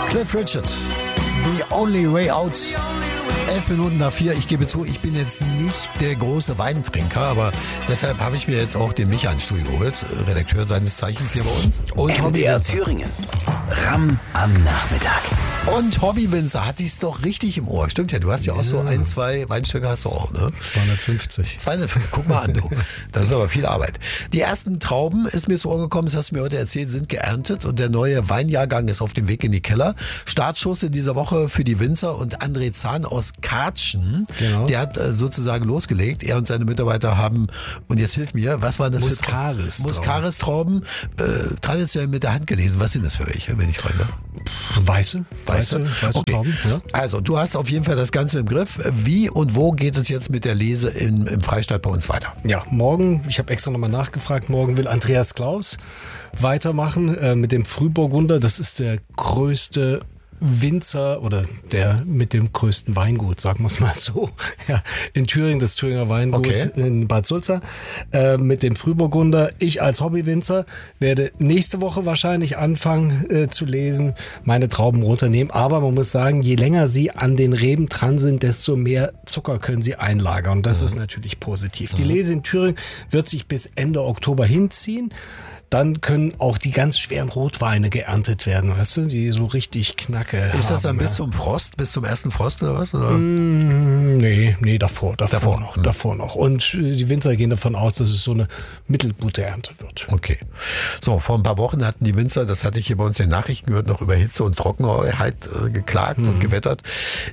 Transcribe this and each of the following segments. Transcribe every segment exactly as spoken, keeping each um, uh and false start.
Cliff Richard, The Only Way Out. Elf Minuten nach vier. Ich gebe zu, ich bin jetzt nicht der große Weintrinker, aber deshalb habe ich mir jetzt auch den Micha ins Studio geholt, Redakteur seines Zeichens hier bei uns. Und M D R Thüringen. Ramm am Nachmittag. Und Hobbywinzer hatte ich es doch richtig im Ohr. Stimmt ja, du hast ja auch ja. so ein, zwei Weinstöcke hast du auch, ne? zweihundertfünfzig. zweihundertfünfzig, guck mal an, du. Das ist aber viel Arbeit. Die ersten Trauben, ist mir zu Ohr gekommen, das hast du mir heute erzählt, sind geerntet und der neue Weinjahrgang ist auf dem Weg in die Keller. Startschuss in dieser Woche für die Winzer und André Zahn aus Katschen, genau. Der hat äh, sozusagen losgelegt. Er und seine Mitarbeiter haben, und jetzt hilf mir, was waren das Muscaris für Trauben? Muscaris-Trauben, äh, traditionell mit der Hand gelesen. Was sind das für welche, wenn ich frage? Weiße. Weiße, weiße okay. Trauben, ja. Also, du hast auf jeden Fall das Ganze im Griff. Wie und wo geht es jetzt mit der Lese in, im Freistaat bei uns weiter? Ja, morgen, ich habe extra nochmal nachgefragt, morgen will Andreas Klaus weitermachen äh, mit dem Frühburgunder. Das ist der größte Winzer oder der mit dem größten Weingut, sagen wir es mal so, ja, in Thüringen, das Thüringer Weingut okay. in Bad Sulza, äh, mit dem Frühburgunder. Ich als Hobbywinzer werde nächste Woche wahrscheinlich anfangen äh, zu lesen, meine Trauben runternehmen, aber man muss sagen, je länger sie an den Reben dran sind, desto mehr Zucker können sie einlagern und das mhm. ist natürlich positiv. Mhm. Die Lese in Thüringen wird sich bis Ende Oktober hinziehen. Dann können auch die ganz schweren Rotweine geerntet werden, weißt du, die so richtig Knacke Ist haben, das dann ja. bis zum Frost, bis zum ersten Frost oder was? Oder? Mm, nee, nee, davor, davor, davor noch, hm. davor noch. Und die Winzer gehen davon aus, dass es so eine mittelgute Ernte wird. Okay. So, vor ein paar Wochen hatten die Winzer, das hatte ich hier bei uns in den Nachrichten gehört, noch über Hitze und Trockenheit äh, geklagt hm. und gewettert.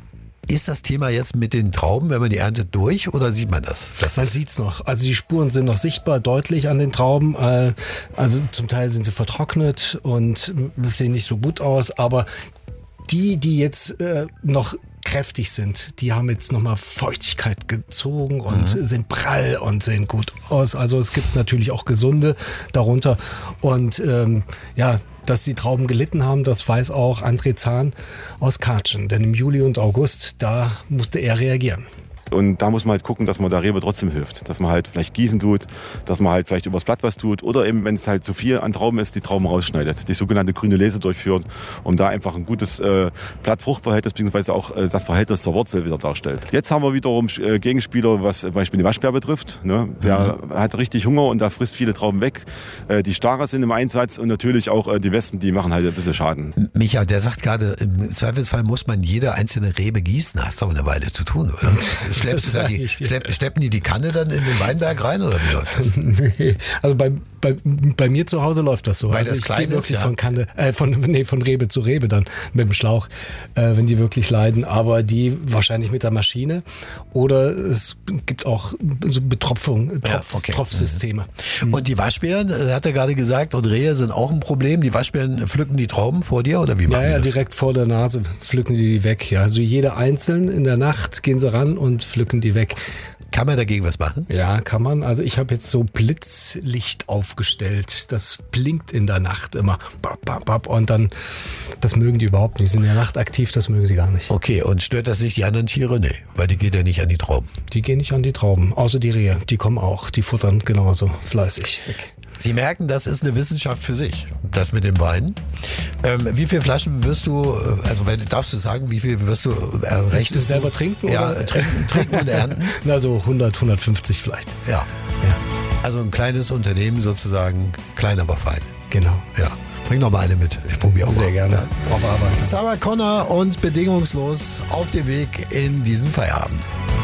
Ist das Thema jetzt mit den Trauben, wenn man die erntet, durch oder sieht man das? das man sieht es noch. Also die Spuren sind noch sichtbar, deutlich an den Trauben. Also zum Teil sind sie vertrocknet und sehen nicht so gut aus. Aber die, die jetzt noch kräftig sind, die haben jetzt nochmal Feuchtigkeit gezogen und mhm. sind prall und sehen gut aus. Also es gibt natürlich auch gesunde darunter. Und ähm, ja, dass die Trauben gelitten haben, das weiß auch André Zahn aus Katschen. Denn im Juli und August, da musste er reagieren. Und da muss man halt gucken, dass man der Rebe trotzdem hilft. Dass man halt vielleicht gießen tut, dass man halt vielleicht übers Blatt was tut oder eben, wenn es halt zu viel an Trauben ist, die Trauben rausschneidet. Die sogenannte grüne Lese durchführen, um da einfach ein gutes äh, Blatt-Frucht-Verhältnis bzw. auch äh, das Verhältnis zur Wurzel wieder darstellt. Jetzt haben wir wiederum äh, Gegenspieler, was zum Beispiel den Waschbär betrifft. Ne? Der mhm. hat richtig Hunger und da frisst viele Trauben weg. Äh, die Starer sind im Einsatz und natürlich auch äh, die Wespen, die machen halt ein bisschen Schaden. Micha, der sagt gerade, im Zweifelsfall muss man jede einzelne Rebe gießen. Hast du aber eine Weile zu tun, oder? Schleppst du da die, schlepp, schleppen die die Kanne dann in den Weinberg rein oder wie läuft das? Nee, also bei, bei, bei mir zu Hause läuft das so. Weil also das ich klein gehe wirklich ist, ja. von Kanne, äh, von, nee, von Rebe zu Rebe dann mit dem Schlauch, äh, wenn die wirklich leiden. Aber die wahrscheinlich mit der Maschine oder es gibt auch so Betropfung, Tropf, ja, okay. Tropfsysteme. Mhm. Und die Waschbären, hat er gerade gesagt, und Rehe sind auch ein Problem. Die Waschbären pflücken die Trauben vor dir oder wie machen Ja, ja, die das? direkt vor der Nase pflücken die die weg. Ja, also jede einzeln in der Nacht gehen sie ran und pflücken die weg. Kann man dagegen was machen? Ja, kann man. Also ich habe jetzt so Blitzlicht aufgestellt. Das blinkt in der Nacht immer. Bap, bap, bap. Und dann, das mögen die überhaupt nicht. Die sind in der Nacht aktiv, das mögen sie gar nicht. Okay, und stört das nicht die anderen Tiere? Nee, weil die gehen ja nicht an die Trauben. Die gehen nicht an die Trauben, außer die Rehe. Die kommen auch, die futtern genauso fleißig weg. Sie merken, das ist eine Wissenschaft für sich, das mit dem Wein. Ähm, wie viele Flaschen wirst du, also wenn, darfst du sagen, wie viel wirst du errechnen? Willst du selber trinken? Ja, oder? trinken, trinken und ernten. Na so hundert, hundertfünfzig vielleicht. Ja. ja. Also ein kleines Unternehmen sozusagen, klein aber fein. Genau. Ja. Bring noch mal eine mit. Ich probiere auch Sehr mal. gerne. Auf Arbeit. Sarah Connor und bedingungslos auf dem Weg in diesen Feierabend.